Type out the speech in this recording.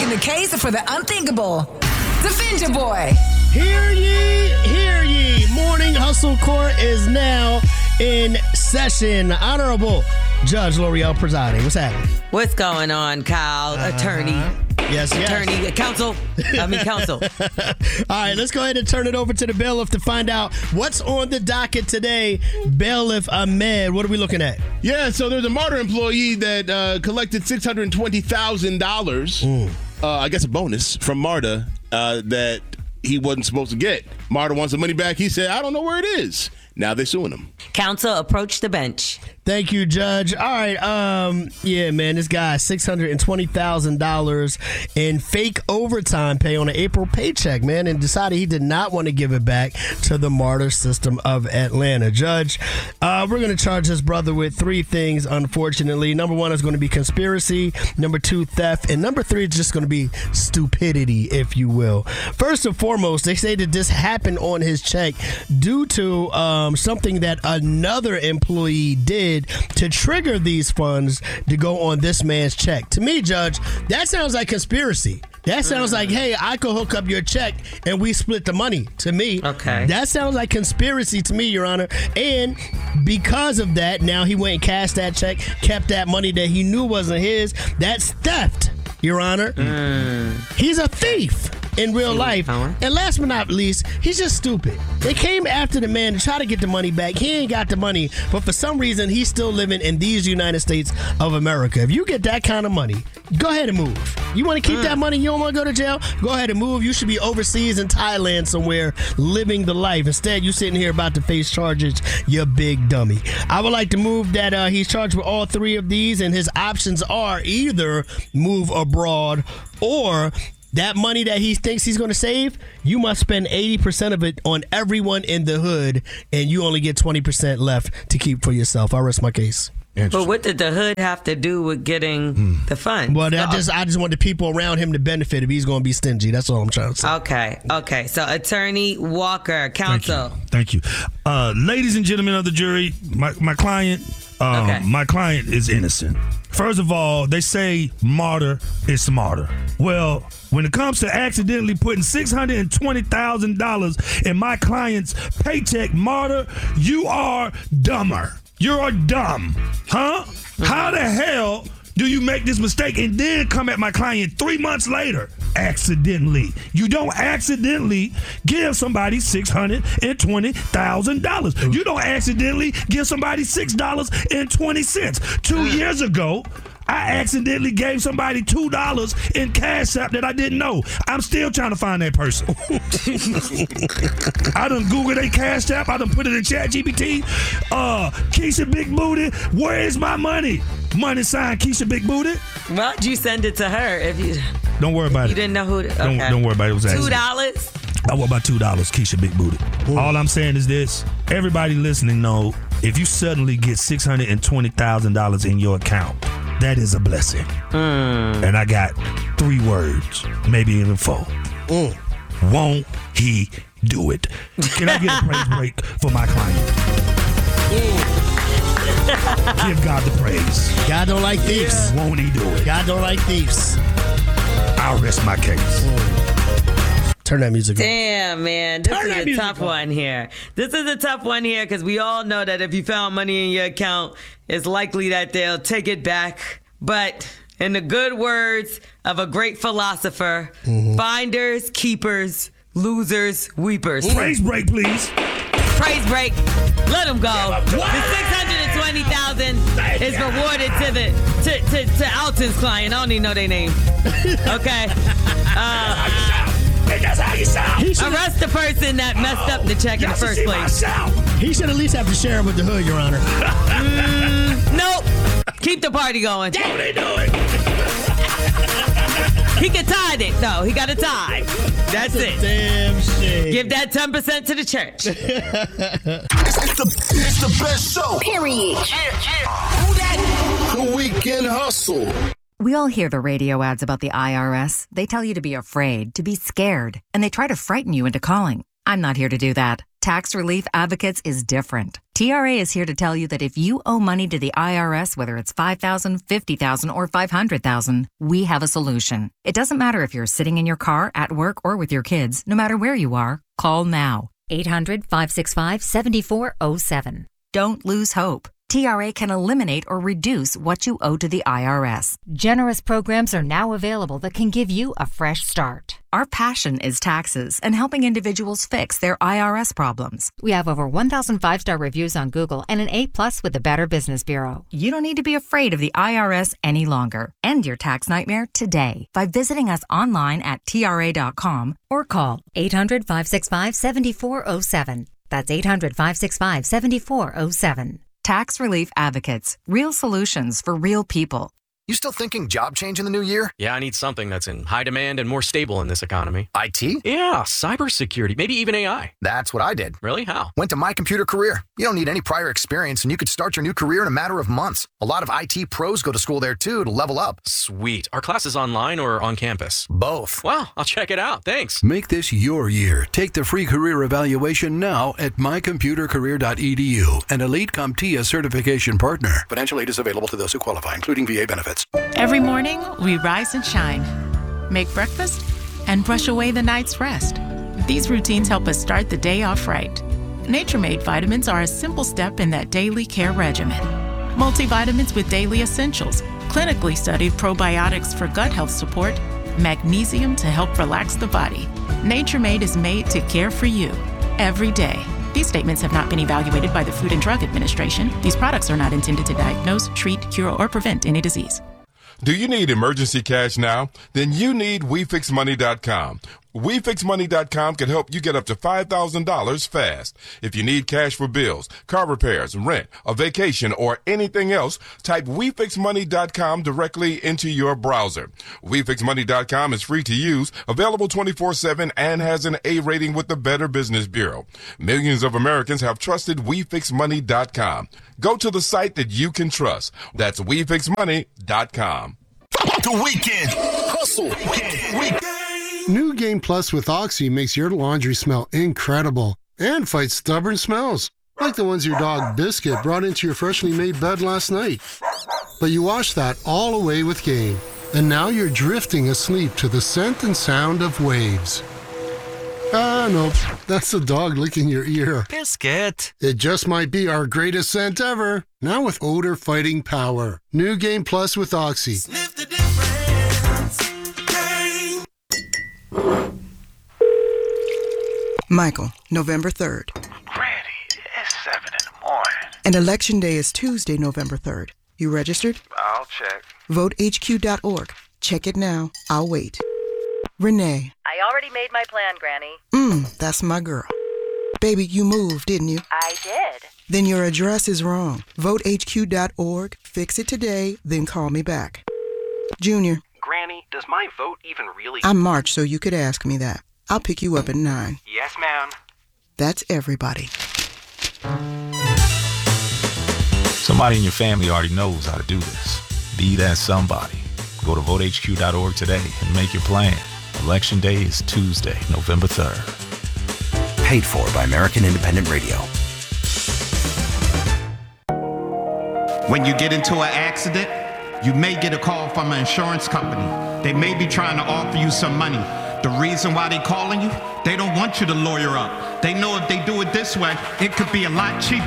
making the case for the unthinkable. Defend your boy. Hear ye, hear ye. Morning Hustle Court is now in session. Honorable Judge L'Oreal presiding. What's happening? What's going on, Kyle? Attorney. Yes. Attorney, counsel. Counsel. All right, let's go ahead and turn it over to the bailiff to find out what's on the docket today. Bailiff Ahmed, what are we looking at? Yeah, so there's a MARTA employee that collected $620,000, I guess a bonus from MARTA that he wasn't supposed to get. MARTA wants the money back. He said, I don't know where it is. Now they're suing him. Counsel, approach the bench. Thank you, Judge. All right, yeah, man, this guy $620,000 in fake overtime pay on an April paycheck, man, and decided he did not want to give it back to the MARTA system of Atlanta. Judge, we're going to charge this brother with three things, unfortunately. Number one is going to be conspiracy. Number two, theft. And number three is just going to be stupidity, if you will. First and foremost, they say that this happened on his check due to something that another employee did to trigger these funds to go on this man's check. To me, Judge, that sounds like conspiracy. That sounds like, hey, I could hook up your check and we split the money. To me, okay, that sounds like conspiracy to me, Your Honor. And because of that, now he went and cashed that check, kept that money that he knew wasn't his. That's theft, Your Honor. He's a thief in real life. And last but not least, he's just stupid. They came after the man to try to get the money back. He ain't got the money, but for some reason, he's still living in these United States of America. If you get that kind of money, go ahead and move. You want to keep that money? You don't want to go to jail? Go ahead and move. You should be overseas in Thailand somewhere living the life. Instead, you sitting here about to face charges, you big dummy. I would like to move that he's charged with all three of these, and his options are either move abroad or that money that he thinks he's going to save, you must spend 80% of it on everyone in the hood, and you only get 20% left to keep for yourself. I'll rest my case. But what did the hood have to do with getting the funds? Well, I just want the people around him to benefit if he's going to be stingy. That's all I'm trying to say. Okay. So, Attorney Walker, counsel. Thank you. Ladies and gentlemen of the jury, my client, my client is innocent. First of all, they say martyr is smarter. Well, when it comes to accidentally putting $620,000 in my client's paycheck, martyr, you are dumber. You're dumb. Huh? How the hell do you make this mistake and then come at my client 3 months later? Accidentally. You don't accidentally give somebody $620,000. You don't accidentally give somebody $6.20. 2 years ago, I accidentally gave somebody $2 in Cash App that I didn't know. I'm still trying to find that person. I done Googled their Cash App. I done put it in ChatGPT. Keisha Big Booty, where is my money? Money sign Keisha Big Booty. Why'd you send it to her if you... Don't worry about it. You didn't know who... Okay. Don't worry about it. It was $2? I want about $2, Keisha Big Booty. All I'm saying is this. Everybody listening know, if you suddenly get $620,000 in your account, that is a blessing. And I got 3 words, maybe even 4. Won't he do it? Can I get a praise break for my client? Give God the praise. God don't like thieves. Won't he do it? God don't like thieves. I'll rest my case. Turn that music on. Damn, man. This is a tough one here. This is a tough one here because we all know that if you found money in your account, it's likely that they'll take it back. But in the good words of a great philosopher, finders, keepers, losers, weepers. Praise break, please. Praise break. Let them go. The $620,000 is rewarded to Alton's client. I don't even know their name. Okay. That's how you sound. Arrest the person that messed up the check in the first place. He should at least have to share it with the hood, Your Honor. Nope. Keep the party going. Don't they do it? He can tie it, though. He got a tie. That's it. Damn shit. Give that 10% to the church. It's the best show. Period. Who that? The Weekend Hustle. We all hear the radio ads about the IRS. They tell you to be afraid, to be scared, and they try to frighten you into calling. I'm not here to do that. Tax Relief Advocates is different. TRA is here to tell you that if you owe money to the IRS, whether it's $5,000, $50,000, or $500,000, we have a solution. It doesn't matter if you're sitting in your car, at work, or with your kids. No matter where you are, call now. 800-565-7407. Don't lose hope. TRA can eliminate or reduce what you owe to the IRS. Generous programs are now available that can give you a fresh start. Our passion is taxes and helping individuals fix their IRS problems. We have over 1,000 5-star reviews on Google and an A+ with the Better Business Bureau. You don't need to be afraid of the IRS any longer. End your tax nightmare today by visiting us online at TRA.com or call 800-565-7407. That's 800-565-7407. Tax Relief Advocates. Real solutions for real people. You still thinking job change in the new year? Yeah, I need something that's in high demand and more stable in this economy. IT? Yeah, cybersecurity, maybe even AI. That's what I did. Really? How? Went to My Computer Career. You don't need any prior experience, and you could start your new career in a matter of months. A lot of IT pros go to school there, too, to level up. Sweet. Are classes online or on campus? Both. Wow, I'll check it out. Thanks. Make this your year. Take the free career evaluation now at mycomputercareer.edu, an Elite CompTIA certification partner. Financial aid is available to those who qualify, including VA benefits. Every morning, we rise and shine, make breakfast, and brush away the night's rest. These routines help us start the day off right. Nature-Made vitamins are a simple step in that daily care regimen. Multivitamins with daily essentials, clinically studied probiotics for gut health support, magnesium to help relax the body. Nature-Made is made to care for you every day. These statements have not been evaluated by the Food and Drug Administration. These products are not intended to diagnose, treat, cure, or prevent any disease. Do you need emergency cash now? Then you need WeFixMoney.com. WeFixMoney.com can help you get up to $5,000 fast. If you need cash for bills, car repairs, rent, a vacation, or anything else, type WeFixMoney.com directly into your browser. WeFixMoney.com is free to use, available 24/7, and has an A rating with the Better Business Bureau. Millions of Americans have trusted WeFixMoney.com. Go to the site that you can trust. That's WeFixMoney.com. The Weekend Hustle. Weekend. New Game Plus with Oxy makes your laundry smell incredible and fights stubborn smells, like the ones your dog Biscuit brought into your freshly made bed last night. But you washed that all away with Game, and now you're drifting asleep to the scent and sound of waves. Nope, that's the dog licking your ear. Biscuit. It just might be our greatest scent ever, now with odor fighting power. New Game Plus with Oxy. Sniff the difference. Michael, November 3rd. Randy, it's 7 in the morning. And Election Day is Tuesday, November 3rd. You registered? I'll check. VoteHQ.org. Check it now. I'll wait. Renee. I already made my plan, Granny. That's my girl. Baby, you moved, didn't you? I did. Then your address is wrong. VoteHQ.org. Fix it today, then call me back. Junior. Granny, does my vote even really... I'm March, so you could ask me that. I'll pick you up at 9. Yes, ma'am. That's everybody. Somebody in your family already knows how to do this. Be that somebody. Go to votehq.org today and make your plan. Election Day is Tuesday, November 3rd. Paid for by American Independent Radio. When you get into an accident, you may get a call from an insurance company. They may be trying to offer you some money. The reason why they're calling you, they don't want you to lawyer up. They know if they do it this way, it could be a lot cheaper.